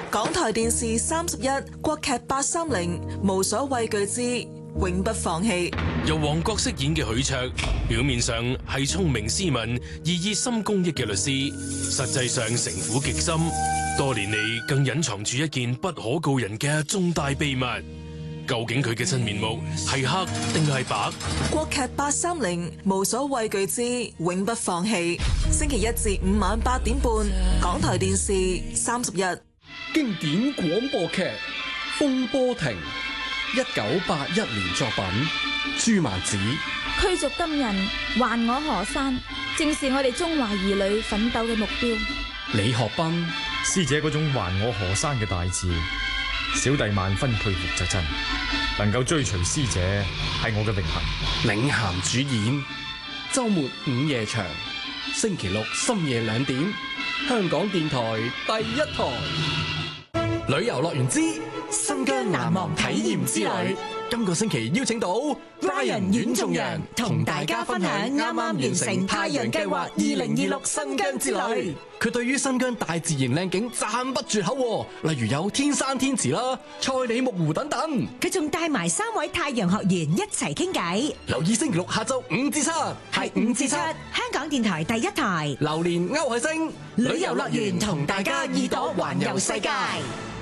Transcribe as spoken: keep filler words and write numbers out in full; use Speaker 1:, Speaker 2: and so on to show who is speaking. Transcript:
Speaker 1: 港台電視三十一國劇八三零無所畏懼之永不放棄。
Speaker 2: 由王國飾演嘅許卓，表面上係聰明斯文而熱心公益嘅律師，實際上城府極深，多年嚟更隱藏住一件不可告人嘅重大秘密。究竟佢嘅真面目係黑定係白？
Speaker 1: 國劇八三零無所畏懼之永不放棄，星期一至五晚八點半，港台電視三十一。
Speaker 3: 經典廣播劇《風波亭》，一九八一年作品，朱曼子。
Speaker 4: 驅逐金人，還我河山，正是我哋中華兒女奮鬥嘅目標。
Speaker 3: 李學斌，
Speaker 5: 師姐嗰種還我河山嘅大志，小弟萬分佩服就真，能夠追隨師姐係我嘅榮幸。
Speaker 3: 領銜主演，周末午夜場，星期六深夜兩點，香港電台第一台。旅遊樂園之新疆難忘體驗之旅，今個星期邀請到 Ryan 阮仲陽同大家分享啱啱完成太陽計劃二零二六新疆之旅。佢對於新疆大自然靚景讚不絕口，例如有天山天池啦、賽里木湖等等。
Speaker 6: 佢仲帶埋三位太陽學員一齊傾偈。
Speaker 3: 留意星期六下晝五至七，係五至七，香
Speaker 6: 港電台第一台。
Speaker 3: 榴蓮歐海星旅遊樂園同大家耳朵環遊世界。